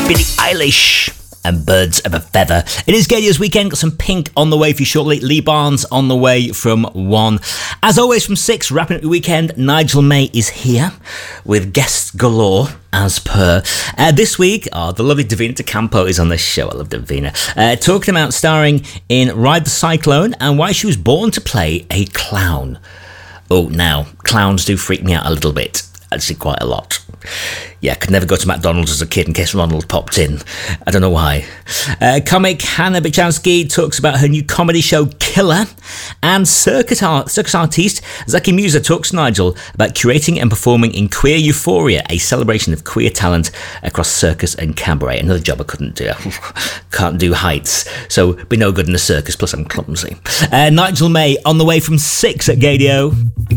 Billie Eilish and Birds of a Feather. It is Gaydia's Weekend. Got some Pink on the way for you shortly. Lee Barnes on the way from 1. As always from 6, wrapping up the weekend, Nigel May is here with guests galore, as per. This week, the lovely Davina De Campo is on the show. I love Davina. Talking about starring in Ride the Cyclone and why she was born to play a clown. Oh, now, clowns do freak me out a little bit. Actually, quite a lot. Yeah, I could never go to McDonald's as a kid in case Ronald popped in. I don't know why. Comic Hannah Bichowski talks about her new comedy show Killer. And circus artiste Zaki Musa talks to Nigel about curating and performing in Queer Euphoria, a celebration of queer talent across circus and cabaret. Another job I couldn't do. Can't do heights, so be no good in the circus, plus I'm clumsy. Nigel May on the way from 6 at Gaydio.